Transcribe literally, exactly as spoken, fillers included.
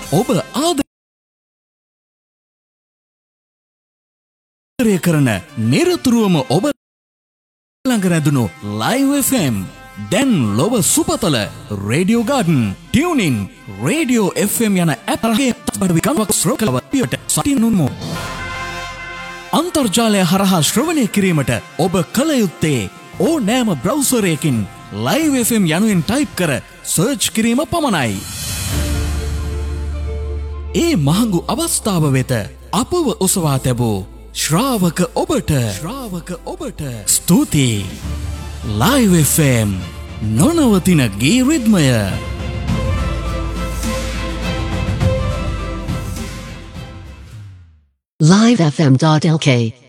ඔබ ආදරය කරන නිරතුරුවම ඔබ ළඟ රැඳුණු Live F M දැන් ලොව සුපතල Radio Garden, TuneIn, Radio F M යන ඇප් රහේ පරිවිකන්වක් ශ්‍රවණයට සටිනුමු. අන්තර්ජාලය හරහා ශ්‍රවණය කිරීමට ඔබ කල යුත්තේ ඕනෑම බ්‍රවුසරයකින් Live F M යනුවෙන් ටයිප් කර සර්ච් කිරීම පමණයි. ඒ මහඟු අවස්ථාව වෙත අපව ඔසවා තැබූ ශ්‍රාවක ඔබට ශ්‍රාවක ඔබට ස්තුතියි. Live F M නොනවතින ගී රිද්මය. live f m dot l k